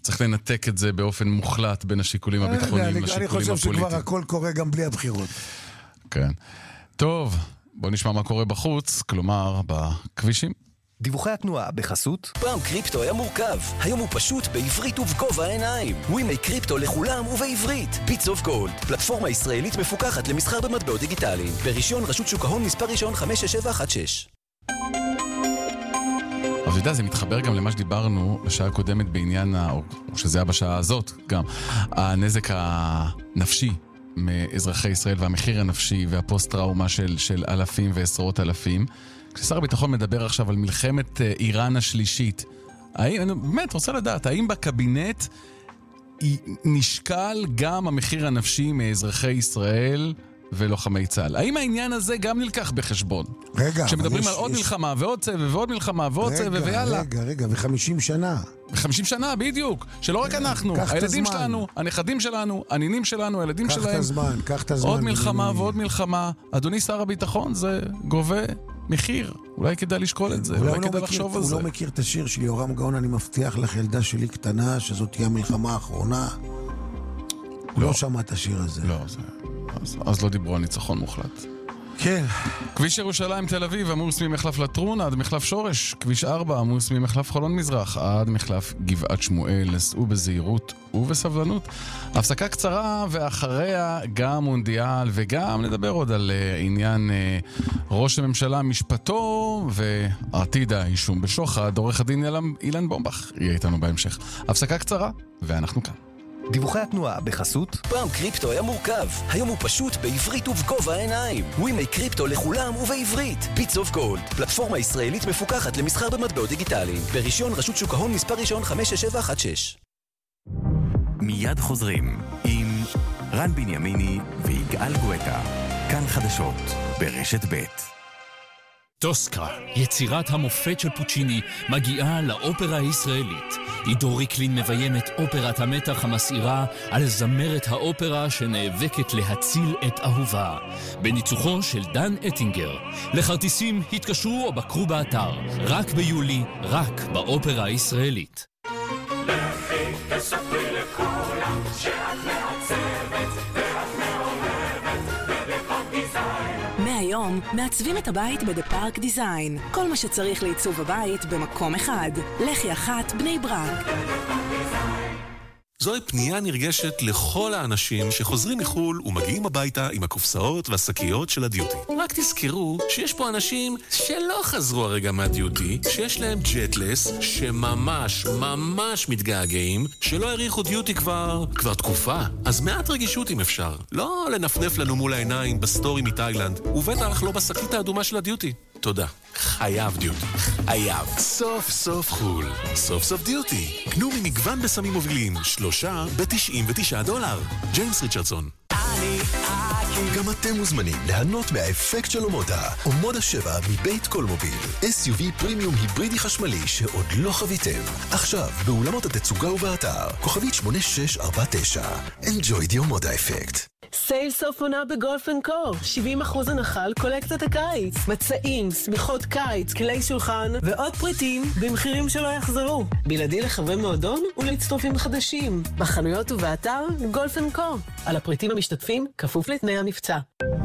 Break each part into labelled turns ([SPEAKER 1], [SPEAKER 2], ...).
[SPEAKER 1] צריך לנתק את זה באופן מוחלט בין השיקולים הביטחוניים לשיקולים הפוליטיים.
[SPEAKER 2] אני חושב שכבר הכל קורה גם בלי הבחירות.
[SPEAKER 1] כן. טוב, בוא נשמע מה קורה בחוץ, כלומר בכבישים.
[SPEAKER 3] דיווחי התנועה בחסות.
[SPEAKER 4] פעם קריפטו היה מורכב, היום הוא פשוט בעברית ובגובה העיניים. ווימי קריפטו לכולם ובעברית. ביטס אוף גולד, פלטפורמה ישראלית מפוקחת למסחר במטבעות דיגיטליים. ברישיון רשות שוק ההון מספר ראשון 56716.
[SPEAKER 1] אבל אתה יודע, זה מתחבר גם למה שדיברנו בשעה הקודמת בעניין, או שזה היה בשעה הזאת גם, הנזק הנפשי מאזרחי ישראל והמחיר הנפשי והפוסט-טראומה של אלפים ועשרות אלפים. כששר הביטחון מדבר עכשיו על מלחמת איראן השלישית, אני באמת רוצה לדעת, האם בקבינט נשקל גם המחיר הנפשי מאזרחי ישראל ולוחמי צה"ל? האם העניין הזה גם נלקח בחשבון?
[SPEAKER 2] רגע,
[SPEAKER 1] כשמדברים על עוד מלחמה ועוד סבב ועוד מלחמה ועוד סבב ויאללה.
[SPEAKER 2] רגע, ו50 שנה.
[SPEAKER 1] ו50 שנה, בדיוק. שלא רק אנחנו, הילדים שלנו, הנכדים שלנו, הנינים שלנו, הילדים שלהם.
[SPEAKER 2] קח את הזמן.
[SPEAKER 1] עוד מלחמה ועוד מלחמה. אדוני שר הביטחון, זה גובה מחיר. אולי כדאי לשקול את זה, אולי כדאי לחשוב על זה.
[SPEAKER 2] הוא לא מכיר את השיר של יורם גאון, אני מבטיח לך ילדה שלי קטנה, שזאת תהיה המלחמה האחרונה. הוא לא שמע את השיר הזה.
[SPEAKER 1] לא, אז לא דיברו על ניצחון מוחלט.
[SPEAKER 2] כן.
[SPEAKER 1] כביש ירושלים תל אביב עמוס ממחלף לטרון עד מחלף שורש. כביש 4 עמוס ממחלף חולון מזרח עד מחלף גבעת שמואל. סעו בזהירות ובסבלנות. הפסקה קצרה ואחריה גם מונדיאל, וגם נדבר עוד על עניין ראש הממשלה, משפטו ועתיד האישום בשוחד. עורך הדין אילן בומבך יהיה איתנו בהמשך. הפסקה קצרה ואנחנו כאן.
[SPEAKER 3] דיווחי התנועה בחסות.
[SPEAKER 4] פעם קריפטו היה מורכב, היום הוא פשוט בעברית ובגובה העיניים. ווימי קריפטו לכולם ובעברית. ביטס אוף גולד, פלטפורמה ישראלית מפוקחת למסחר במטבעות דיגיטליים. ברישיון רשות שוק ההון מספר ראשון 56716.
[SPEAKER 5] מיד חוזרים עם רן בנימיני ויגאל גואטה. כאן חדשות ברשת ב'.
[SPEAKER 6] טוסקה, יצירת המופת של פוצ'יני, מגיעה לאופרה הישראלית. עידו ריקלין מביים את אופרת המתח המסעירה על זמרת האופרה שנאבקת להציל את אהובה. בניצוחו של דן אטינגר. לכרטיסים התקשרו או בקרו באתר. רק ביולי, רק באופרה הישראלית.
[SPEAKER 7] לכי תספרי לכולם שאת מעצבת ואת מאוהבת בדפארק דיזיין.
[SPEAKER 8] מהיום מעצבים את הבית בדפארק דיזיין. כל מה שצריך לעיצוב הבית במקום אחד. לחי אחת בני ברק.
[SPEAKER 9] זוהי פנייה נרגשת לכל האנשים שחוזרים מחול ומגיעים הביתה עם הקופסאות והשקיות של הדיוטי. רק תזכרו שיש פה אנשים שלא חזרו הרגע מהדיוטי, שיש להם ג'טלס, שממש מתגעגעים, שלא העריכו דיוטי כבר תקופה. אז מעט רגישות אם אפשר. לא לנפנף לנו מול העיניים בסטורי מתאילנד, ובטח לא בשקית האדומה של הדיוטי. תודה. חייב דיוטי. חייב. סוף סוף חול. סוף סוף דיוטי. קנו ממגוון בסמים מובילים. 3 ב$99. ג'יימס ריצ'רדסון.
[SPEAKER 10] גם אתם מוזמנים ליהנות מהאפקט של אומודה. אומודה 7 מבית קולמוביל. SUV פרימיום היברידי חשמלי שעוד לא חוויתם. עכשיו, באולמות התצוגה ובאתר. כוכבית 8649. Enjoy the אומודה אפקט.
[SPEAKER 11] סייל סוף עונה בגולף אנד קו. 70% הנחה על קולקציית הקיץ. מצעים, סמיכות קיץ, כלי שולחן ועוד פריטים במחירים שלא יחזרו. בלעדי לחברי מועדון ולהצטרפים חדשים. בחנויות ובאתר גולף אנד קו. על הפריטים המשתתפים כפוף לתנאי המבצע.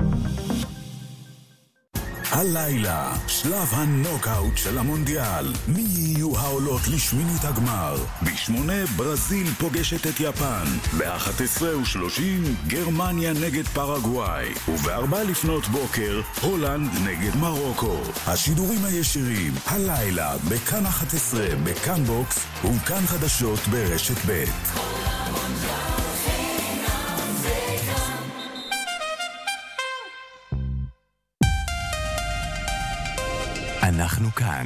[SPEAKER 12] הלילה, שלב הנוקאוט של המונדיאל. מי יהיו העולות לשמינית הגמר? ב8 ברזיל פוגשת את יפן. ב11:30 גרמניה נגד פרגוואי. וב4 לפנות בוקר הולנד נגד מרוקו. השידורים הישירים הלילה בכאן 11 בכאן בוקס וכאן חדשות ברשת ב'.
[SPEAKER 5] אנחנו כאן.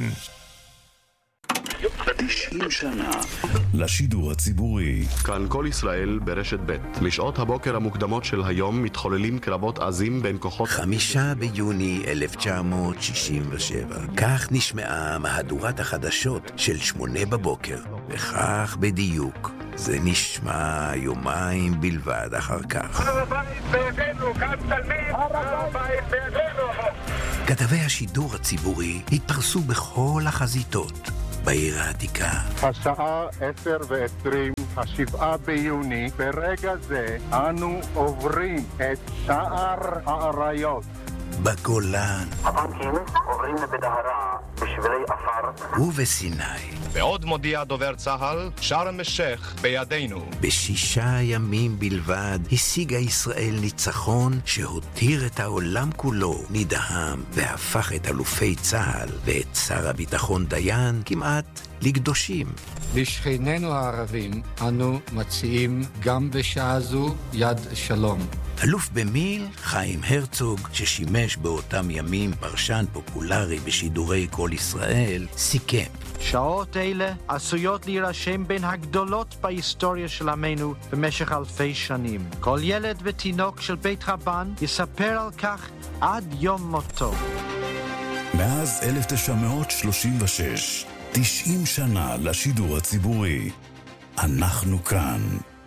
[SPEAKER 12] 90 שנה לשידור הציבורי.
[SPEAKER 13] כאן כל ישראל ברשת ב'. משעות הבוקר המוקדמות של היום מתחוללים קרבות עזים בין כוחות.
[SPEAKER 14] 5 ביוני 1967. כך נשמעה מהדורת החדשות של 8 בבוקר. וכך בדיוק זה נשמע יומיים בלבד אחר כך.
[SPEAKER 7] הר הבית בידינו, כאן תלמיד, הר הבית בידינו.
[SPEAKER 14] כתבי השידור הציבורי התפרסו בכל החזיתות בעיר העתיקה.
[SPEAKER 15] השעה 10:20
[SPEAKER 7] ה7 ביוני, ברגע זה אנו עוברים את שער האריות.
[SPEAKER 14] בגולן.
[SPEAKER 15] הטנקים עוברים בדהרה בשבילי עפר.
[SPEAKER 14] ובסיני.
[SPEAKER 16] ועוד מודיע דובר צהל, שארם א-שייח בידינו.
[SPEAKER 14] ב6 ימים בלבד השיגה ישראל ניצחון שהותיר את העולם כולו נדהם והפך את אלופי צהל ואת שר הביטחון דיין כמעט לקדושים.
[SPEAKER 17] לשכנינו הערבים אנו מציעים גם בשעה זו יד שלום.
[SPEAKER 14] אלוף במיל חיים הרצוג, ששימש באותם ימים פרשן פופולרי בשידורי כל ישראל, סיכם.
[SPEAKER 18] שעות אלה עשויות להירשם בין הגדולות בהיסטוריה של עמנו במשך אלפי שנים. כל ילד ותינוק של בית רבן יספר על כך עד יום מותו.
[SPEAKER 12] מאז 1936, 90 שנה לשידור הציבורי. אנחנו כאן.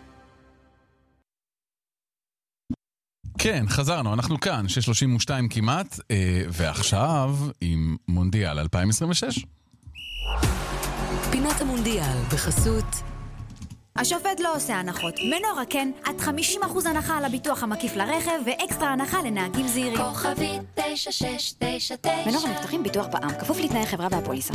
[SPEAKER 1] כן, חזרנו, אנחנו כאן, 6:32 כמעט, ועכשיו עם מונדיאל 2026.
[SPEAKER 8] פינת המונדיאל בחסות
[SPEAKER 19] השופט לא עושה הנחות. מנורה כן, עד 50% הנחה על הביטוח המקיף לרכב ואקסטרה הנחה לנהגים זהירים.
[SPEAKER 20] כוכבית 9699.
[SPEAKER 19] מנורה מבטחים ביטוח בע"מ, כפוף לתנאי חברה והפוליסה.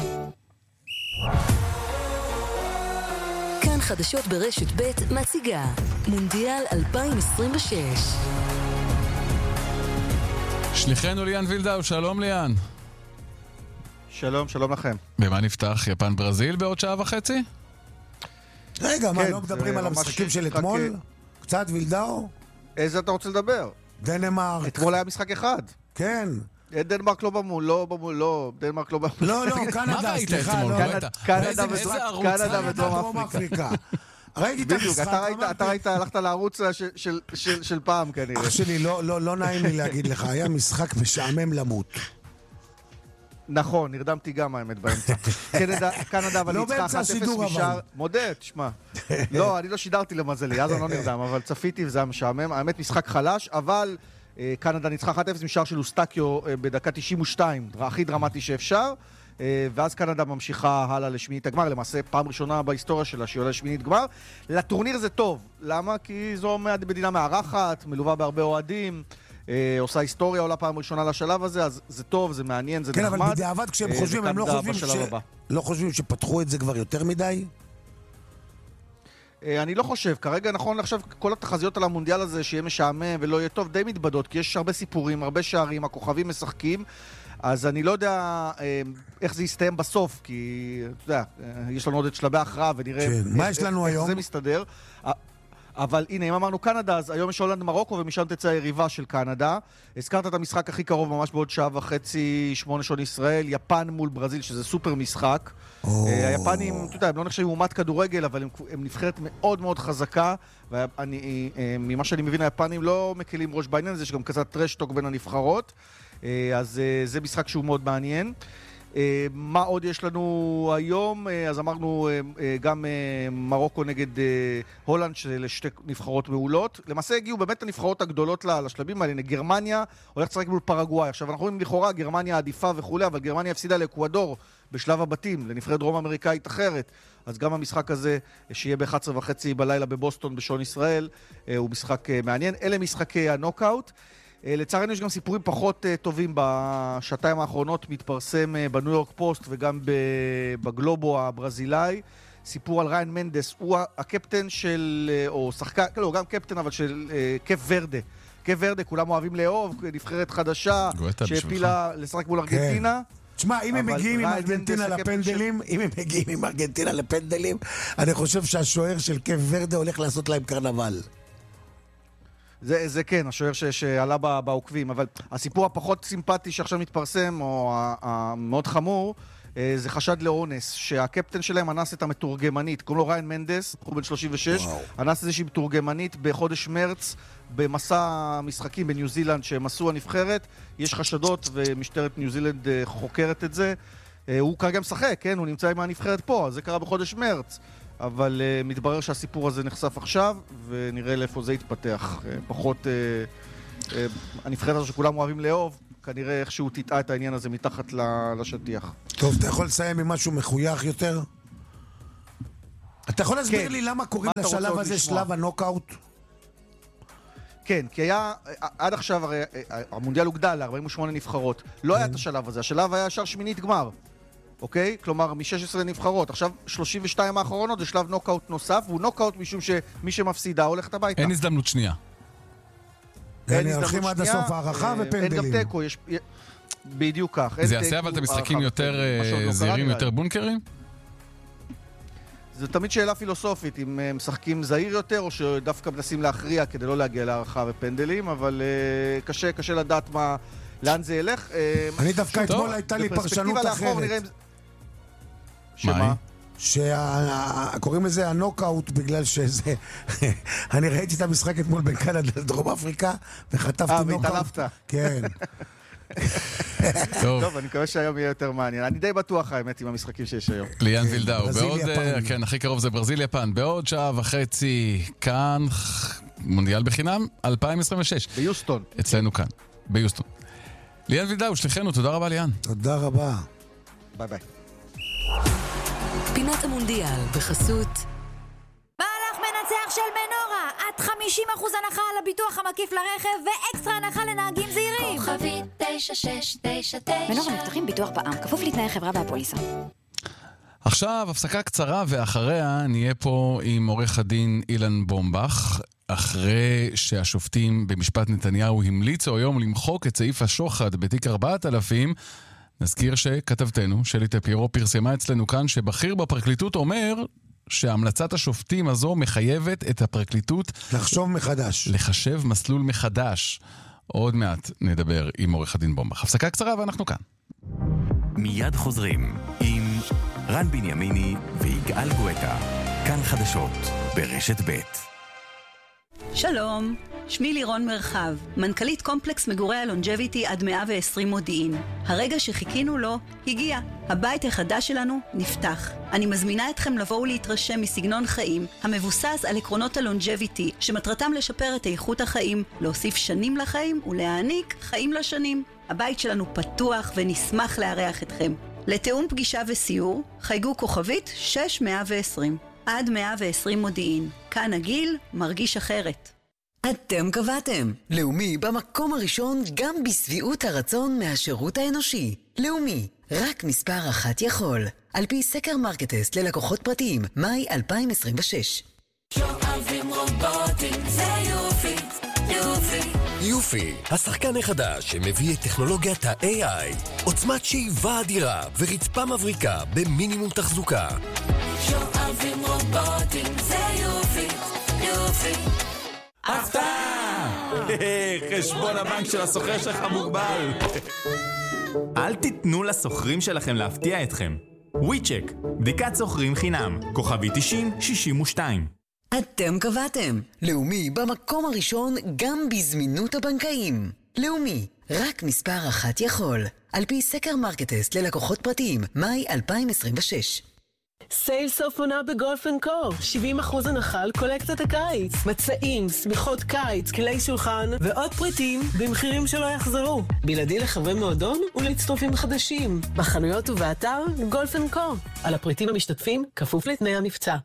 [SPEAKER 8] כאן חדשות ברשת ב' מציגה מונדיאל 2026.
[SPEAKER 1] שליחנו ליאן וילדאו, שלום ליאן.
[SPEAKER 21] שלום, שלום לכם.
[SPEAKER 1] במה נפתח? יפן ברזיל בעוד שעה וחצי?
[SPEAKER 2] רגע, מה, לא מדברים על המשחקים של אתמול? קצת וילדאו?
[SPEAKER 21] איזה אתה רוצה לדבר?
[SPEAKER 2] דנמרק.
[SPEAKER 21] אתמול היה משחק אחד.
[SPEAKER 2] כן.
[SPEAKER 21] דנמרק לא במול, דנמרק לא במול.
[SPEAKER 2] לא, קנדה, סליחה.
[SPEAKER 21] קנדה ודרום אפריקה.
[SPEAKER 2] ראיתי את המשחק.
[SPEAKER 21] אתה ראית, הלכת לערוץ של פעם כנראה.
[SPEAKER 2] אח שלי, לא נעים לי להגיד לך, היה משחק משעמם למות.
[SPEAKER 21] נכון, נרדמתי גם האמת באמצע. קנדה אבל ניצחה 1-0 משער. מודה, תשמע. לא, אני לא שידרתי למזלי, אז אני לא נרדם, אבל צפיתי וזה היה משעמם. האמת משחק חלש, אבל קנדה ניצחה 1-0 משער של אוסטקיו בדקה 92, הכי דרמטי שאפשר. ואז קנדה ממשיכה הלאה לשמינית הגמר, למעשה פעם ראשונה בהיסטוריה שלה שהיא עולה לשמינית גמר. לטורניר זה טוב, למה? כי זו מדינה מארחת, מלווה בהרבה אוהדים, עושה היסטוריה, עולה פעם ראשונה לשלב הזה, אז זה טוב, זה מעניין, זה נחמד.
[SPEAKER 2] כן, אבל בדיעבד כשהם חושבים, הם לא חושבים שפתחו את זה כבר יותר מדי?
[SPEAKER 21] אני לא חושב, כרגע נכון עכשיו כל התחזיות על המונדיאל הזה שיהיה משעמם ולא יהיה טוב די מתבדות, כי יש הרבה סיפורים, הרבה שערים, הכוכבים משחקים, אז אני לא יודע איך זה יסתיים בסוף, כי אתה יודע, יש לנו עוד את שלבי ההכרעה ונראה איך זה מסתדר. אבל הנה, אם אמרנו קנדה, אז היום יש הולנד מרוקו ומשם תצא היריבה של קנדה. הזכרת את המשחק הכי קרוב ממש בעוד שעה וחצי, 8 שעון ישראל, יפן מול ברזיל, שזה סופר משחק. היפנים, אתה יודע, הם לא נחשבים אומת כדורגל, אבל הם נבחרת מאוד מאוד חזקה, וממה שאני מבין, היפנים לא מקלים ראש בעניין הזה, יש גם קצת טרשטוק בין הנבחרות, אז זה משחק שהוא מאוד מעניין. מה עוד יש לנו היום? אז אמרנו גם מרוקו נגד הולנד, שאלה שתי נבחרות מעולות. למעשה הגיעו באמת הנבחרות הגדולות לשלבים האלה. גרמניה הולכת לשחק מול פרגוואי. עכשיו אנחנו רואים לכאורה גרמניה עדיפה וכו', אבל גרמניה הפסידה לאקוודור בשלב הבתים, לנבחרת דרום אמריקאית אחרת. אז גם המשחק הזה שיהיה ב-11:30 בלילה בבוסטון בשעון ישראל הוא משחק מעניין. אלה משחקי הנוקאוט. לצערנו יש גם סיפורים פחות טובים בשעתיים האחרונות, מתפרסם בניו יורק פוסט וגם בגלובו הברזילאי, סיפור על ריין מנדס, הוא הקפטן של, או שחקן, לא, גם קפטן אבל של קייפ ורדה. קייפ ורדה, כולם אוהבים לאהוב, נבחרת חדשה שהפילה לשחק מול ארגנטינה.
[SPEAKER 2] תשמע, אם הם מגיעים עם ארגנטינה לפנדלים, אני חושב שהשוער של קייפ ורדה הולך לעשות להם קרנבל.
[SPEAKER 21] זה כן, השוער שעלה בעוקבים, אבל הסיפור הפחות סימפטי שעכשיו מתפרסם, או המאוד חמור, זה חשד לאונס, שהקפטן שלהם אנס את המתורגמנית, קוראים לו ריין מנדס, הוא בן 36, אנס איזושהי מתורגמנית בחודש מרץ, במסע משחקים בניו זילנד שהם עשו הנבחרת, יש חשדות ומשטרת ניו זילנד חוקרת את זה, הוא כרגע משחק, כן, הוא נמצא עם הנבחרת פה, זה קרה בחודש מרץ. אבל מתברר שהסיפור הזה נחשף עכשיו, ונראה לאיפה זה יתפתח. פחות הנבחרת הזו שכולם אוהבים לאהוב, כנראה איכשהו תטעה את העניין הזה מתחת לשטיח.
[SPEAKER 2] טוב, אתה יכול לסיים עם משהו מחוייך יותר? אתה יכול להסביר לי למה קוראים לשלב הזה שלב הנוקאוט?
[SPEAKER 21] כן, כי היה, עד עכשיו הרי המונדיאל הוגדל ל-48 נבחרות. לא היה את השלב הזה, השלב היה ישר שמינית גמר. אוקיי? כלומר, מ-16 נבחרות. עכשיו, 32 האחרונות זה שלב נוקאוט נוסף, והוא נוקאוט משום שמי שמפסידה הולכת הביתה.
[SPEAKER 1] אין הזדמנות שנייה.
[SPEAKER 2] הולכים עד הסוף הערכה ופנדלים.
[SPEAKER 21] אין גם טקו, יש... בדיוק כך.
[SPEAKER 1] זה יעשה אבל את המשחקים יותר זהירים, יותר בונקרים?
[SPEAKER 21] זו תמיד שאלה פילוסופית, אם משחקים זהיר יותר, או שדווקא מנסים להכריע כדי לא להגיע להערכה ופנדלים, אבל קשה לדעת לאן זה ילך.
[SPEAKER 2] אני דווקא אתמול הייתה לי פרשנות אחרת.
[SPEAKER 21] שמה?
[SPEAKER 2] שקוראים לזה הנוקאוט בגלל שזה... אני ראיתי את המשחק אתמול בין קנדה לדרום אפריקה, וחטפתי נוקאוט.
[SPEAKER 21] והתעלפת.
[SPEAKER 2] כן.
[SPEAKER 1] טוב,
[SPEAKER 21] אני מקווה שהיום יהיה יותר מעניין. אני די בטוח האמת עם המשחקים שיש היום.
[SPEAKER 1] ליאן וילדאו, בעוד, כן, הכי קרוב זה ברזיל יפן, בעוד שעה וחצי כאן, מונדיאל בחינם 2026.
[SPEAKER 21] ביוסטון.
[SPEAKER 1] אצלנו כאן, ביוסטון. ליאן וילדאו, שליחנו, תודה רבה ליאן.
[SPEAKER 2] תודה רבה.
[SPEAKER 21] ביי ביי.
[SPEAKER 8] פינת המונדיאל בחסות
[SPEAKER 19] מהלך מנצח של מנורה, עד 50% הנחה על הביטוח המקיף לרכב ואקסטרה הנחה לנהגים זהירים.
[SPEAKER 20] כוכבית 9699.
[SPEAKER 19] מנורה מבטחים ביטוח בע"מ, כפוף לתנאי חברה והפוליסה.
[SPEAKER 1] עכשיו, הפסקה קצרה ואחריה נהיה פה עם עורך הדין אילן בומבך, אחרי שהשופטים במשפט נתניהו המליצו היום למחוק את סעיף השוחד בתיק 4000, נזכיר שכתבתנו, שלי טפירו, פרסמה אצלנו כאן שבכיר בפרקליטות אומר שהמלצת השופטים הזו מחייבת את הפרקליטות
[SPEAKER 2] לחשוב מחדש.
[SPEAKER 1] לחשב מסלול מחדש. עוד מעט נדבר עם עורך הדין בומבך. הפסקה קצרה ואנחנו כאן.
[SPEAKER 5] מיד חוזרים עם רן בנימיני ויגאל גואטה. כאן חדשות ברשת ב'.
[SPEAKER 3] שלום, שמי לירון מרחב, מנכ"לית קומפלקס מגורי הלונג'ביטי עד 120 מודיעין. הרגע שחיכינו לו הגיע. הבית החדש שלנו נפתח. אני מזמינה אתכם לבוא ולהתרשם מסגנון חיים המבוסס על עקרונות הלונג'ביטי, שמטרתם לשפר את איכות החיים, להוסיף שנים לחיים ולהעניק חיים לשנים. הבית שלנו פתוח ונשמח לארח אתכם. לתאום פגישה וסיור, חייגו כוכבית 6120. עד 120 מודיעין. כאן הגיל מרגיש אחרת.
[SPEAKER 8] אתם קבעתם.
[SPEAKER 22] לאומי במקום הראשון גם בסביעות הרצון מהשירות האנושי. לאומי, רק מספר אחת יכול. על פי סקר מרקטסט ללקוחות פרטיים, מאי 2026.
[SPEAKER 20] שואבים רובוטים, זה יופי, יופי.
[SPEAKER 4] יופי, השחקן החדש שמביא את טכנולוגיית ה-AI, עוצמת שאיבה אדירה ורצפה מבריקה במינימום תחזוקה.
[SPEAKER 20] שואבים רובוטים, זה יופי, יופי.
[SPEAKER 23] הפתעה! חשבון הבנק של הסוחר שלך מוגבל. אל תיתנו לסוחרים שלכם להפתיע אתכם. וויצ'ק, בדיקת סוחרים חינם, כוכבי 9062.
[SPEAKER 22] אתם קבעתם. לאומי במקום הראשון גם בזמינות הבנקאים. לאומי, רק מספר אחת יכול. על פי סקר מרקטסט ללקוחות פרטיים, מאי 2026.
[SPEAKER 11] סייל סוף עונה בגולף אנד קו, 70% הנחה על קולקציית הקיץ. מצעים, שמיכות קיץ, כלי שולחן ועוד פריטים במחירים שלא יחזרו. בלעדי לחברי מועדון ולהצטרפים חדשים. בחנויות ובאתר גולף אנד קו. על הפריטים המשתתפים, כפוף לתנאי המבצע.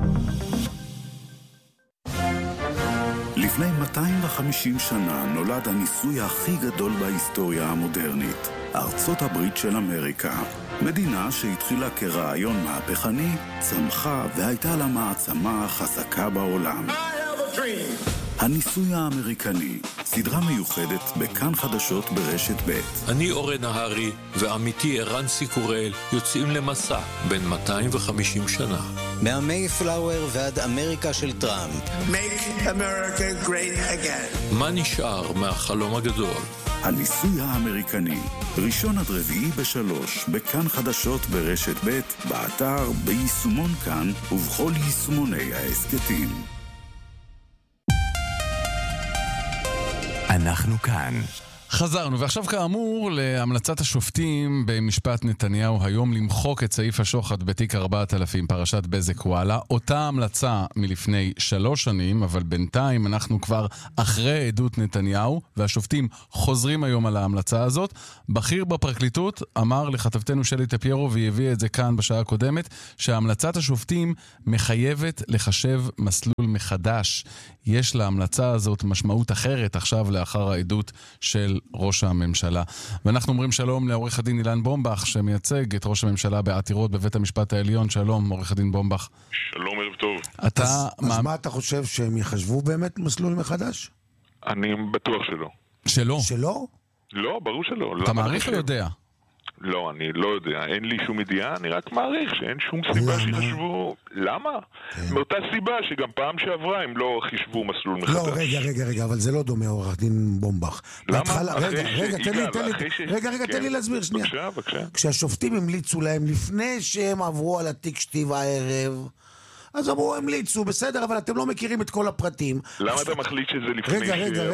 [SPEAKER 12] לפני 250 שנה נולד הניסוי הכי גדול בהיסטוריה המודרנית, ארצות הברית של אמריקה. מדינה שהתחילה כרעיון מהפכני, צמחה והייתה לה מעצמה חזקה בעולם. הניסוי האמריקני, סדרה מיוחדת בכאן חדשות ברשת ב'.
[SPEAKER 24] אני אורן נהרי ועמיתי ערן סיקורל יוצאים למסע בין 250 שנה.
[SPEAKER 25] מהמייפלאואר ועד אמריקה של טראמפ.
[SPEAKER 26] Make America great again.
[SPEAKER 24] מה נשאר מהחלום הגדול?
[SPEAKER 12] הניסוי האמריקני, ראשון עד רביעי ב3, בכאן חדשות ברשת ב', באתר, ביישומון כאן ובכל יישומוני העסקתים.
[SPEAKER 5] אנחנו כאן.
[SPEAKER 1] חזרנו, ועכשיו כאמור להמלצת השופטים במשפט נתניהו היום למחוק את סעיף השוחד בתיק 4000 פרשת בזק וואלה. אותה המלצה מלפני 3 שנים, אבל בינתיים אנחנו כבר אחרי עדות נתניהו, והשופטים חוזרים היום על ההמלצה הזאת. בכיר בפרקליטות אמר לכתבתנו שלי טפיירו, והיא הביאה את זה כאן בשעה הקודמת, שהמלצת השופטים מחייבת לחשב מסלול מחדש. יש להמלצה הזאת משמעות אחרת עכשיו לאחר העדות של ראש הממשלה. ואנחנו אומרים שלום לעורך הדין אילן בומבך, שמייצג את ראש הממשלה בעתירות בבית המשפט העליון. שלום, עורך הדין בומבך.
[SPEAKER 6] שלום, ערב טוב.
[SPEAKER 2] אז מה אתה חושב, שהם יחשבו באמת מסלול מחדש?
[SPEAKER 6] אני בטוח שלא.
[SPEAKER 1] שלא?
[SPEAKER 2] שלא?
[SPEAKER 6] לא, ברור שלא.
[SPEAKER 1] אתה מעריך או יודע?
[SPEAKER 6] לא, אני לא יודע. אין לי שום ידיעה, אני רק מעריך שאין שום סיבה שיחשבו. למה? מאותה סיבה שגם פעם שעברה הם לא חישבו מסלול מחדש.
[SPEAKER 2] לא, רגע, אבל זה לא דומה, עורך דין בומבך.
[SPEAKER 6] למה?
[SPEAKER 2] רגע, תן לי להסביר שנייה.
[SPEAKER 6] בבקשה.
[SPEAKER 2] כשהשופטים המליצו להם לפני שהם עברו על התיק שתי הערב, אז אמרו, המליצו, בסדר, אבל אתם לא מכירים את כל הפרטים.
[SPEAKER 6] למה אתה מחליט שזה לפני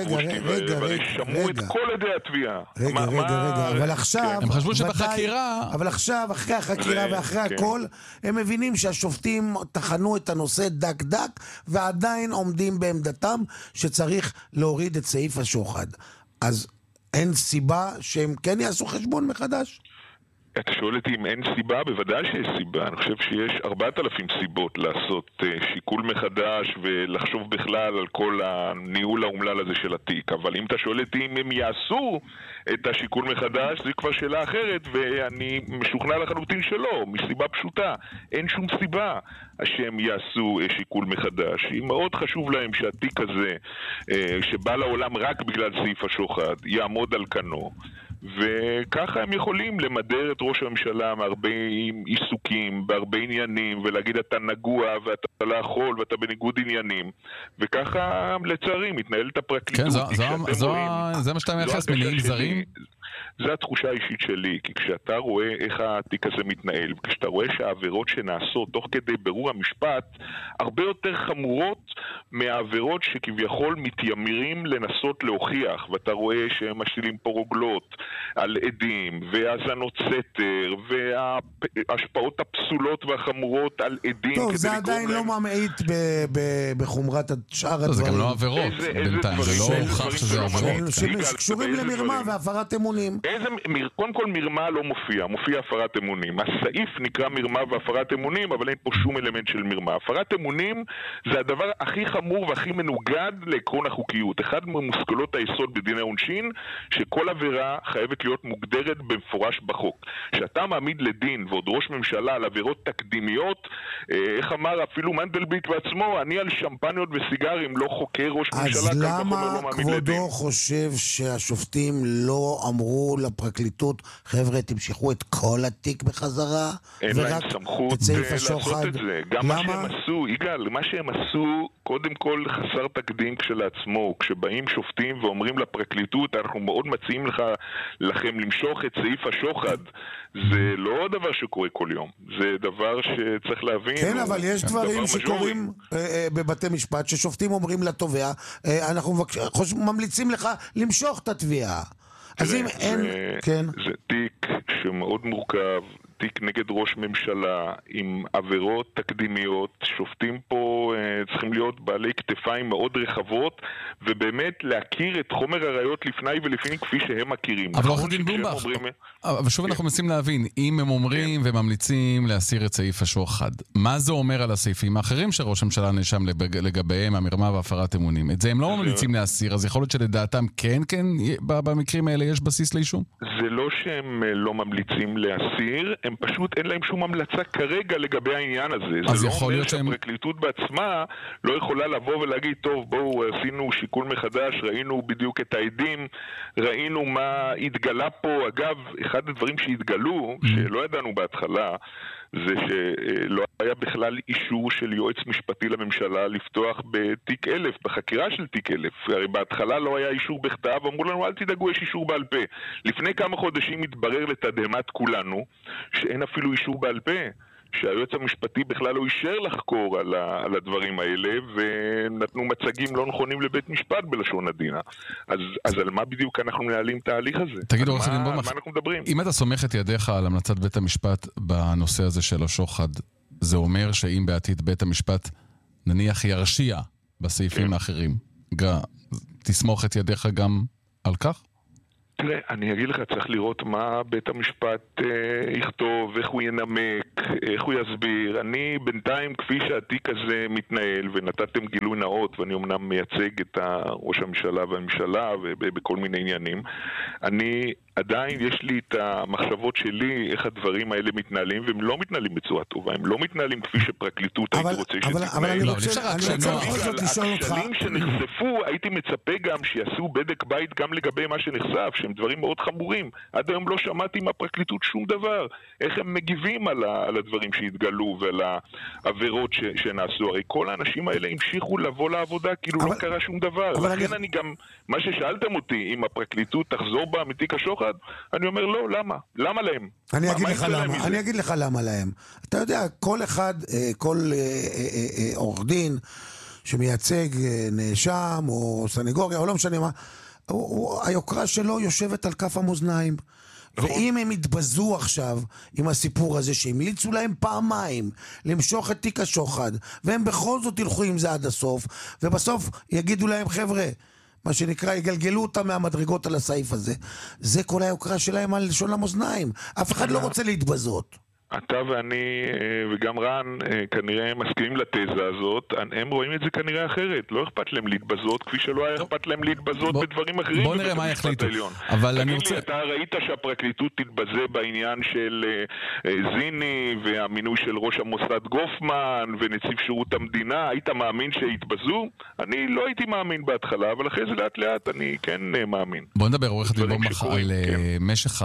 [SPEAKER 6] שמעו את כל עדי התביעה?
[SPEAKER 2] רגע, אבל עכשיו...
[SPEAKER 1] הם חשבו שבחקירה...
[SPEAKER 2] אבל עכשיו, אחרי החקירה ואחרי הכל, הם מבינים שהשופטים תחנו את הנושא דק דק, ועדיין עומדים בעמדתם שצריך להוריד את סעיף השוחד. אז אין סיבה שהם כן יעשו חשבון מחדש?
[SPEAKER 6] אתה שואל אותי אם אין סיבה? בוודאי שיש סיבה. אני חושב שיש 4,000 סיבות לעשות שיקול מחדש ולחשוב בכלל על כל הניהול האומלל הזה של התיק. אבל אם אתה שואל אותי אם הם יעשו את השיקול מחדש, זו כבר שאלה אחרת, ואני משוכנע לחלוטין שלא, מסיבה פשוטה. אין שום סיבה שהם יעשו שיקול מחדש. היא מאוד חשוב להם שהתיק הזה, שבא לעולם רק בגלל סעיף השוחד, יעמוד על כנו. וככה הם יכולים למדר את ראש הממשלה מהרבה עיסוקים, בהרבה עניינים, ולהגיד אתה נגוע ואתה לא יכול ואתה בניגוד עניינים, וככה לצערי מתנהלת הפרקליטות.
[SPEAKER 1] כן, זה מה שאתה מייחס, מניעים זרים?
[SPEAKER 6] זו התחושה האישית שלי, כי כשאתה רואה איך התיק הזה מתנהל, וכשאתה רואה שהעבירות שנעשות תוך כדי ברור המשפט הרבה יותר חמורות מהעבירות שכביכול מתיימרים לנסות להוכיח, ואתה רואה שהם משאילים פה רוגלות על עדים, והאזנות סתר, וההשפעות הפסולות והחמורות על עדים.
[SPEAKER 2] טוב, זה עדיין לא ממעיט בחומרת שאר הדברים.
[SPEAKER 1] זה גם לא עבירות בינתיים, זה לא הוכח שזה עבירות.
[SPEAKER 2] שקשורים למרמה והפרת אמונים.
[SPEAKER 6] קודם כל מרמה לא מופיע הפרת אמונים. הסעיף נקרא מרמה והפרת אמונים, אבל אין פה שום אלמנט של מרמה. הפרת אמונים זה הדבר הכי חמור והכי מנוגד לעקרון החוקיות. אחד ממושכלות היסוד בדיני העונשין, שכל עבירה חייבת להיות מוגדרת במפורש בחוק. שאתה מעמיד לדין ועוד ראש ממשלה על עבירות תקדימיות, איך אמר אפילו מנדלבליט בעצמו, אני על שמפניות וסיגרים לא חוקר ראש ממשלה.
[SPEAKER 2] אז למה כבודו חושב שהשופטים לא אמרו לפרקליטות, חבר'ה, תמשכו את כל התיק בחזרה,
[SPEAKER 6] אין להם סמכות לעשות את זה. גם מה שהם עשו, יגאל, מה שהם עשו, קודם כל חסר תקדים כשלעצמו. כשבאים שופטים ואומרים לפרקליטות, אנחנו מאוד מציעים לכם למשוך את סעיף השוחד. זה לא דבר שקורה כל יום. זה דבר שצריך להבין.
[SPEAKER 2] כן, אבל יש דברים שקורים בבתי משפט, ששופטים אומרים לתובע, אנחנו ממליצים לך למשוך את התביעה. אז אם אין...
[SPEAKER 6] זה תיק שמאוד מורכב, תיק נגד ראש ממשלה עם עבירות תקדימיות. שופטים פה צריכים להיות בעלי כתפיים מאוד רחבות, ובאמת להכיר את חומר הראיות לפני ולפני כפי שהם מכירים.
[SPEAKER 1] אבל עורך דין בומבך, אבל שוב אנחנו מנסים להבין, אם הם אומרים וממליצים להסיר את סעיף השוחד, מה זה אומר על הסעיפים האחרים שראש הממשלה נאשם לגביהם, המרמה והפרת אמונים? את זה הם לא ממליצים להסיר, אז יכול להיות שלדעתם כן במקרים האלה יש בסיס לאישום?
[SPEAKER 6] זה לא שהם לא ממליצים להסיר, הם פשוט אין להם שום המלצה כרגע לגבי העניין הזה. זה לא אומר שהפרקליטות בעצמה לא יכולה לבוא ולהגיד, טוב, בואו, עשינו שיקול מחדש, ראינו בדיוק את העדים, ראינו מה התגלה פה. אגב, אחד הדברים שהתגלו, שלא ידענו בהתחלה, זה שלא היה בכלל אישור של יועץ משפטי לממשלה לפתוח בתיק 1000, בחקירה של תיק 1000. הרי בהתחלה לא היה אישור בכתב, אמרו לנו אל תדאגו, יש אישור בעל פה. לפני כמה חודשים התברר לתדהמת כולנו שאין אפילו אישור בעל פה, שהיועץ המשפטי בכלל לא אישר לחקור על הדברים האלה, ונתנו מצגים לא נכונים לבית משפט בלשון עדינה. אז על מה בדיוק אנחנו מנהלים את ההליך הזה?
[SPEAKER 1] תגיד, עורך הדין בומבך,
[SPEAKER 6] מה אנחנו מדברים?
[SPEAKER 1] אם אתה סומך את ידיך על המלצת בית המשפט בנושא הזה של השוחד, זה אומר שאם בעתיד בית המשפט נניח ירשיע בסעיפים האחרים, תסמוך את ידיך גם על כך?
[SPEAKER 6] תראה, אני אגיד לך, צריך לראות מה בית המשפט יכתוב, איך הוא ינמק, איך הוא יסביר. אני בינתיים, כפי שהתיק הזה מתנהל, ונתתם גילוי נאות, ואני אמנם מייצג את ראש הממשלה והממשלה ובכל מיני עניינים, אני עדיין יש לי את המחשבות שלי, איך הדברים האלה מתנהלים, והם לא מתנהלים בצורה טובה, הם לא מתנהלים כפי שפרקליטות הייתי רוצה שתתנהל.
[SPEAKER 2] אבל אני רוצה בכל זאת לשאול אותך.
[SPEAKER 6] הכשלים שנחשפו, הייתי מצפה גם שיעשו בדק בית גם לגבי מה שנחשף, שהם דברים מאוד חמורים. עד היום לא שמעתי מהפרקליטות שום דבר. איך הם מגיבים על הדברים שהתגלו ועל העבירות שנעשו. הרי כל האנשים האלה המשיכו לבוא לעבודה, כאילו לא קרה שום דבר. לכן אני גם, מה ששאלתם אותי, אם הפרקליטות תחזור בה מתיק השוחד, אני אומר לא, למה? למה להם?
[SPEAKER 2] אני אגיד לך למה להם. אתה יודע, כל אחד, כל עורך דין שמייצג נאשם או סנגוריה או לא משנה מה, היוקרה שלו יושבת על כף המאזניים. ואם הם יתבזו עכשיו עם הסיפור הזה שהמליצו להם פעמיים למשוך את תיק השוחד, והם בכל זאת ילכו עם זה עד הסוף, ובסוף יגידו להם חבר'ה, מה שנקרא, יגלגלו אותם מהמדרגות על הסעיף הזה, זה כל היוקרה שלהם על לשון המאזניים. אף אחד לא רוצה להתבזות.
[SPEAKER 6] אתה ואני וגם רן כנראה מסכימים לתזה הזאת, הם רואים את זה כנראה אחרת, לא אכפת להם להתבזות כפי שלא היה אכפת להם להתבזות בדברים אחרים.
[SPEAKER 1] בוא נראה מה יחליטו. אבל אני רוצה...
[SPEAKER 6] אתה ראית שהפרקליטות תתבזה בעניין של זיני והמינוי של ראש המוסד גופמן ונציב שירות המדינה, היית מאמין שהתבזו? אני לא הייתי מאמין בהתחלה, אבל אחרי זה לאט לאט אני כן מאמין.
[SPEAKER 1] בוא נדבר עורך הדין בומבך על משך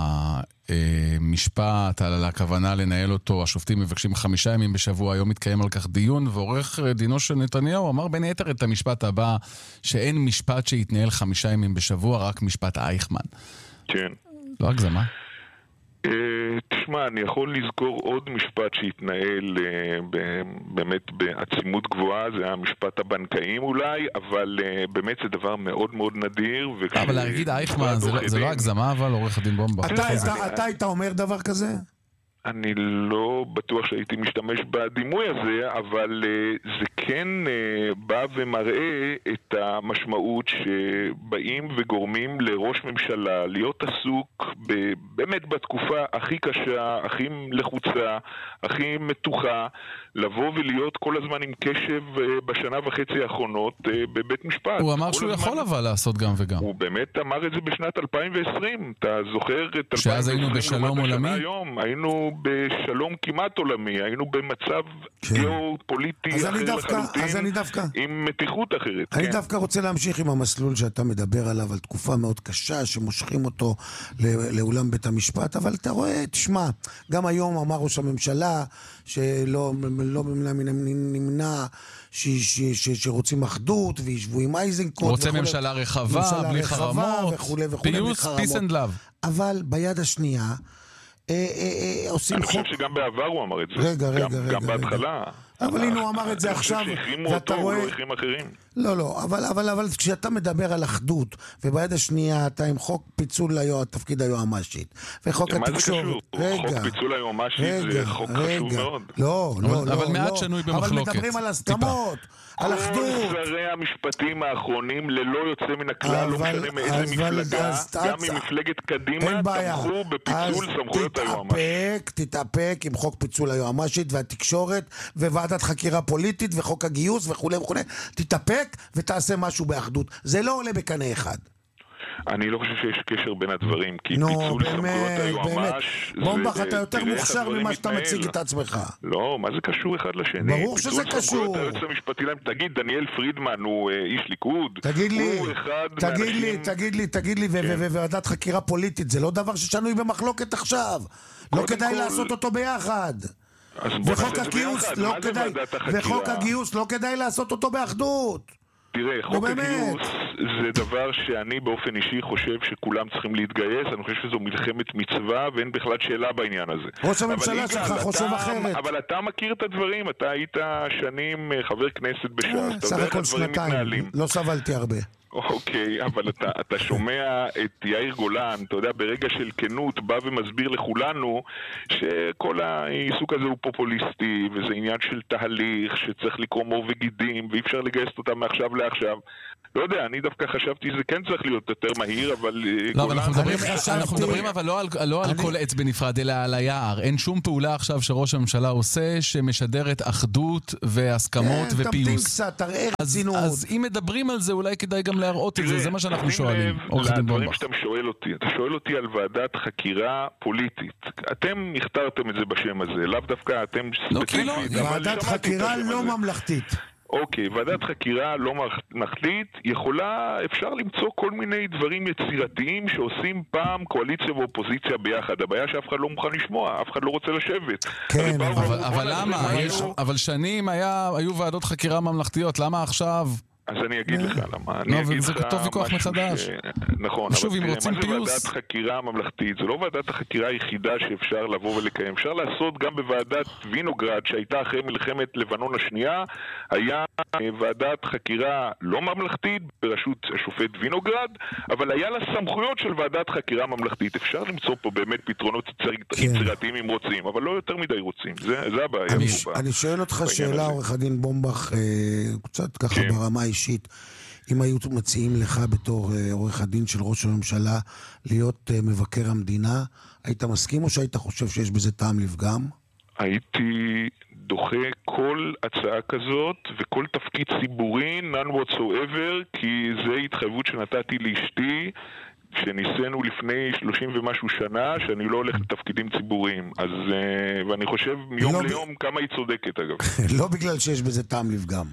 [SPEAKER 1] משפט, על הכוונה לנהל אותו. השופטים מבקשים 5 ימים בשבוע, היום מתקיים על כך דיון, ועורך דינו של נתניהו אמר בין היתר את המשפט הבא, שאין משפט שיתנהל 5 ימים בשבוע, רק משפט אייכמן.
[SPEAKER 6] כן.
[SPEAKER 1] לא הגזמה?
[SPEAKER 6] תשמע, אני יכול לזכור עוד משפט שהתנהל באמת בעצימות גבוהה, זה המשפט הבנקאים אולי, אבל באמת זה דבר מאוד מאוד נדיר.
[SPEAKER 1] אבל להגיד אייכמן זה לא הגזמה, אבל עורך הדין בומבך.
[SPEAKER 2] אתה היית אומר דבר כזה?
[SPEAKER 6] אני לא בטוח שהייתי משתמש בדימוי הזה, אבל זה כן בא ומראה את המשמעות שבאים וגורמים לראש ממשלה להיות עסוק באמת בתקופה הכי קשה, הכי לחוצה, הכי מתוחה, לבוא ולהיות כל הזמן עם קשב בשנה וחצי האחרונות בבית משפט.
[SPEAKER 1] הוא אמר שהוא יכול אבל לעשות גם וגם.
[SPEAKER 6] הוא באמת אמר את זה בשנת 2020. אתה זוכר את 2020?
[SPEAKER 1] שאז היינו בשלום עולמי?
[SPEAKER 6] היינו בשלום כמעט עולמי, היינו במצב גיאופוליטי אחר לחלוטין, עם מתיחות אחרת.
[SPEAKER 2] אני דווקא רוצה להמשיך עם המסלול שאתה מדבר עליו, על תקופה מאוד קשה, שמושכים אותו לאולם בית המשפט, אבל אתה רואה, תשמע, גם היום אמר ראש הממשלה, שלא נמנע שרוצים אחדות, וישבו עם אייזנקוט.
[SPEAKER 1] רוצה ממשלה רחבה, בלי חרמות, פיוס, peace and love.
[SPEAKER 2] אבל ביד השנייה, עושים חוק...
[SPEAKER 6] אני חושב שגם בעבר הוא אמר את זה.
[SPEAKER 2] רגע.
[SPEAKER 6] גם בהתחלה.
[SPEAKER 2] אבל הנה הוא אמר את זה עכשיו, ואתה רואה... לא, אבל כשאתה מדבר על אחדות, וביד השנייה אתה עם חוק פיצול תפקיד היועמ"שית, וחוק התקשורת...
[SPEAKER 6] חוק פיצול היועמ"שית זה חוק חשוב מאוד.
[SPEAKER 2] לא.
[SPEAKER 1] אבל מעט שנוי במחלוקת.
[SPEAKER 2] אבל מדברים על הסכמות, על אחדות.
[SPEAKER 6] כל שרי המשפטים האחרונים, ללא יוצא מן הכלל, לא משנה מאיזה מפלגה, גם ממפלגת קדימה, תמכו בפיצול סמכויות היועמ"שית.
[SPEAKER 2] תתאפק עם חוק פיצול היועמ"שית והתקשורת, וועדת חקירה פוליטית וחוק הגיוס וכו'. תתאפק ותעשה משהו באחדות. זה לא עולה בקנה אחד.
[SPEAKER 6] אני לא חושב שיש קשר בין הדברים, כי פיצול סמכויות היועמ"ש...
[SPEAKER 2] בומבך, אתה יותר מוכשר ממה שאתה מציג את עצמך.
[SPEAKER 6] לא, מה זה קשור אחד לשני?
[SPEAKER 2] ברור שזה קשור.
[SPEAKER 6] פיצול סמכויות היועץ המשפטי להם, תגיד, דניאל פרידמן הוא איש ליכוד?
[SPEAKER 2] תגיד לי, וועדת חקירה פוליטית, זה לא דבר ששנוי במחלוקת עכשיו. לא כדאי לעשות אותו ביחד. וחוק הגיוס לא כדאי לעשות אותו באחדות.
[SPEAKER 6] תראה, חוק הגיוס זה דבר שאני באופן אישי חושב שכולם צריכים להתגייס, אני חושב שזו מלחמת מצווה ואין בכלל שאלה בעניין הזה.
[SPEAKER 2] ראש הממשלה שלך חושב אחרת.
[SPEAKER 6] אבל אתה מכיר את הדברים, אתה היית שנים חבר כנסת בש"ס, אתה
[SPEAKER 2] סך
[SPEAKER 6] יודע איך
[SPEAKER 2] הכל
[SPEAKER 6] הדברים מתנהלים.
[SPEAKER 2] לא סבלתי הרבה.
[SPEAKER 6] אוקיי, אבל אתה שומע את יאיר גולן, אתה יודע, ברגע של כנות בא ומסביר לכולנו שכל העיסוק הזה הוא פופוליסטי, וזה עניין של תהליך שצריך לקרוא מור וגידים, ואי אפשר לגייס אותם מעכשיו לעכשיו. לא יודע, אני דווקא חשבתי שזה כן צריך להיות יותר מהיר, אבל...
[SPEAKER 1] לא, אבל אנחנו מדברים אבל לא על כל עץ בנפרד, אלא על היער. אין שום פעולה עכשיו שראש הממשלה עושה שמשדרת אחדות והסכמות ופיוס.
[SPEAKER 2] תמתין קצת, תראה רצינות.
[SPEAKER 1] אז אם מדברים על זה, אולי כדאי גם להראות את זה, זה מה שאנחנו שואלים.
[SPEAKER 6] לדברים שאתה שואל אותי, אתה שואל אותי על ועדת חקירה פוליטית. אתם הכתרתם את זה בשם הזה, לאו דווקא אתם ספציפית.
[SPEAKER 2] ועדת חקירה לא ממלכתית.
[SPEAKER 6] אוקיי, ועדת חקירה לא ממלכתית יכולה, אפשר למצוא כל מיני דברים יצירתיים שעושים פעם קואליציה ואופוזיציה ביחד. הבעיה שאף אחד לא מוכן לשמוע, אף אחד לא רוצה לשבת.
[SPEAKER 2] כן,
[SPEAKER 1] אבל למה? אבל שנים היו ועדות חקירה ממלכתיות, למה עכשיו?
[SPEAKER 6] אז אני אגיד לך למה.
[SPEAKER 1] זה כתוב ויכוח מחדש.
[SPEAKER 6] נכון,
[SPEAKER 1] שוב, אם רוצים פיוס...
[SPEAKER 6] מה זה ועדת חקירה ממלכתית? זה לא ועדת החקירה היחידה שאפשר לבוא ולקיים. אפשר לעשות גם בוועדת וינוגרד, שהייתה אחרי מלחמת לבנון השנייה, היה ועדת חקירה לא ממלכתית, בראשות השופט וינוגרד, אבל היה לה סמכויות של ועדת חקירה ממלכתית. אפשר למצוא פה באמת פתרונות יצירתיים אם רוצים, אבל לא יותר מדי רוצים. זה הבעיה.
[SPEAKER 2] אני שואל אותך שאלה, עורך הדין בומבך, קצת ככה ברמה אישית, אם היו מציעים לך בתור עורך הדין של ראש הממשלה להיות מבקר המדינה, היית מסכים או שהיית חושב שיש בזה טעם לפגם?
[SPEAKER 6] הייתי דוחה כל הצעה כזאת וכל תפקיד ציבורי, none whatsoever, כי זה התחייבות שנתתי לאשתי, שניסינו לפני 30 ומשהו שנה, שאני לא הולך לתפקידים ציבוריים. אז, ואני חושב מיום ליום כמה היא צודקת אגב.
[SPEAKER 2] לא בגלל שיש בזה טעם לפגם.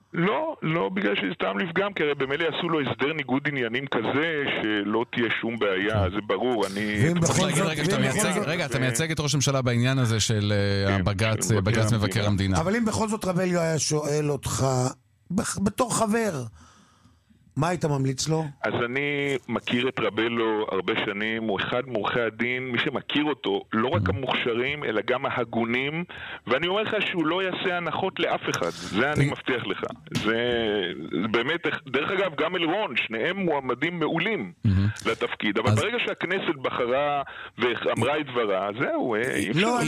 [SPEAKER 6] לא בגלל שזה טעם לפגם, כי הרי במילא עשו לו הסדר ניגוד עניינים כזה שלא תהיה שום בעיה, זה ברור.
[SPEAKER 1] רגע, אתה מייצג את ראש הממשלה בעניין הזה של הבג"ץ מבקר המדינה.
[SPEAKER 2] אבל אם בכל זאת רבליו היה שואל אותך בתור חבר, מה היית ממליץ לו?
[SPEAKER 6] אז אני מכיר את רבלו הרבה שנים, הוא אחד מעורכי הדין, מי שמכיר אותו, לא רק המוכשרים, אלא גם ההגונים, ואני אומר לך שהוא לא יעשה הנחות לאף אחד, זה אני מבטיח לך. זה באמת, דרך אגב, גם אלרון, שניהם מועמדים מעולים לתפקיד, אבל ברגע שהכנסת בחרה ואמרה את דברה, זהו,
[SPEAKER 2] לא,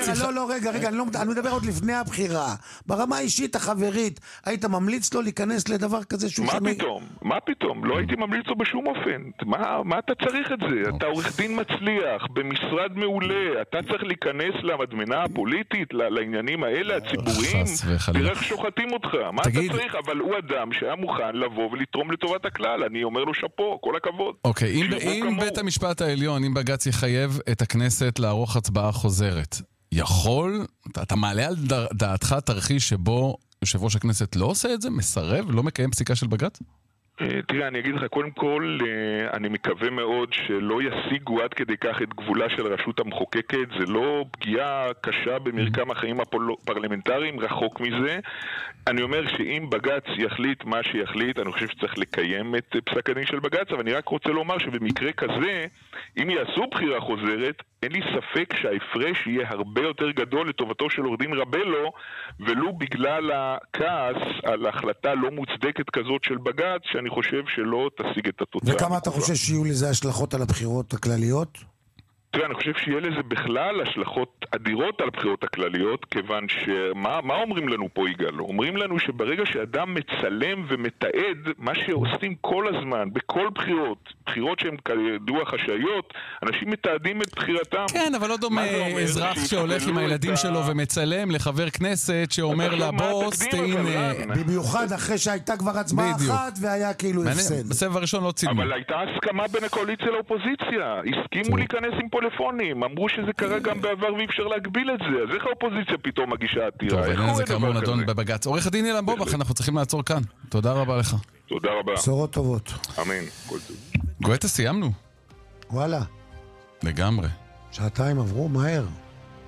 [SPEAKER 2] רגע, אני מדבר עוד לפני הבחירה. ברמה האישית החברית, היית ממליץ לו להיכנס לדבר כזה שהוא
[SPEAKER 6] שונה? מה פתאום? לא הייתי ממליץ לו בשום אופן. מה אתה צריך את זה? אתה עורך דין מצליח, במשרד מעולה, אתה צריך להיכנס למדמנה הפוליטית, לעניינים האלה, הציבוריים, תראה איך שוחטים אותך. מה אתה צריך? אבל הוא אדם שהיה מוכן לבוא ולתרום לטובת הכלל. אני אומר לו שפו, כל הכבוד.
[SPEAKER 1] אוקיי, אם בית המשפט העליון, אם בג"ץ יחייב את הכנסת לערוך הצבעה חוזרת, יכול, אתה מעלה על דעתך תרחיש שבו יושב ראש הכנסת לא עושה את זה? מסרב? לא מקיים פסיקה של בג"ץ?
[SPEAKER 6] תראה, אני אגיד לך, קודם כל, אני מקווה מאוד שלא ישיגו עד כדי כך את גבולה של הרשות המחוקקת. זה לא פגיעה קשה במרקם החיים הפרלמנטריים, רחוק מזה. אני אומר שאם בג"ץ יחליט מה שיחליט, אני חושב שצריך לקיים את פסק הדין של בג"ץ, אבל אני רק רוצה לומר שבמקרה כזה, אם יעשו בחירה חוזרת, אין לי ספק שההפרש יהיה הרבה יותר גדול לטובתו של עורך דין רבלו, ולו בגלל הכעס על החלטה לא מוצדקת כזאת של בג"ץ, שאני חושב שלא תשיג את התוצאה.
[SPEAKER 2] וכמה אתה חושב שיהיו לזה השלכות על הבחירות הכלליות?
[SPEAKER 6] תראה, אני חושב שיהיה לזה בכלל השלכות אדירות על הבחירות הכלליות, כיוון מה אומרים לנו פה יגאל? אומרים לנו שברגע שאדם מצלם ומתעד מה שעושים כל הזמן, בכל בחירות שהן כידוע חשאיות, אנשים מתעדים את בחירתם.
[SPEAKER 1] כן, אבל לא דומה אזרח שהולך עם הילדים שלו ומצלם לחבר כנסת שאומר לבוס, הנה...
[SPEAKER 2] במיוחד אחרי שהייתה כבר הצבעה אחת והיה כאילו הפסד.
[SPEAKER 1] בסבב הראשון לא צילמו.
[SPEAKER 6] אבל הייתה הסכמה בין הקואליציה לאופוזיציה. הסכימו להיכנס עם טלפונים, אמרו שזה קרה גם בעבר ואי אפשר להגביל את זה, אז איך האופוזיציה פתאום מגישה עתירה?
[SPEAKER 1] טוב, העניין הזה כאמור נדון בבג"ץ. עורך הדין אילן בומבך, אנחנו צריכים לעצור כאן. תודה רבה לך.
[SPEAKER 6] תודה רבה.
[SPEAKER 2] בשורות טובות.
[SPEAKER 6] אמן.
[SPEAKER 1] גואטה, סיימנו.
[SPEAKER 2] וואלה.
[SPEAKER 1] לגמרי.
[SPEAKER 2] שעתיים עברו מהר.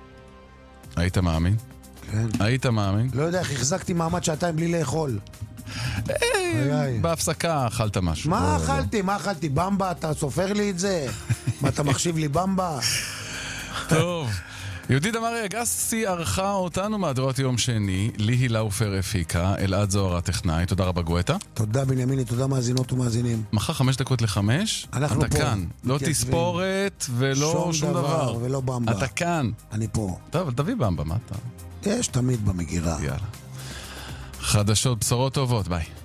[SPEAKER 1] היית מאמין?
[SPEAKER 2] כן.
[SPEAKER 1] היית מאמין?
[SPEAKER 2] לא יודע איך החזקתי מעמד שעתיים בלי לאכול.
[SPEAKER 1] בהפסקה אכלת משהו.
[SPEAKER 2] מה אכלתי? מה אכלתי? במבה? אתה סופר לי את זה? מה, אתה מחשיב לי במבה?
[SPEAKER 1] טוב. יהודית אמרי אגסי ערכה אותנו מהדורת יום שני, לי הילה אופר הפיקה, אלעד זוהר הטכנאי. תודה רבה גואטה.
[SPEAKER 2] תודה בנימיני, תודה מאזינות ומאזינים.
[SPEAKER 1] מחר 5:55.
[SPEAKER 2] אנחנו
[SPEAKER 1] אתה
[SPEAKER 2] פה.
[SPEAKER 1] כאן. לא תספורת ולא שום דבר.
[SPEAKER 2] ולא במבה.
[SPEAKER 1] אתה כאן.
[SPEAKER 2] אני פה.
[SPEAKER 1] טוב, אבל תביא במבה, מה אתה?
[SPEAKER 2] יש תמיד במגירה.
[SPEAKER 1] יאללה. חדשות, בשורות טובות, ביי.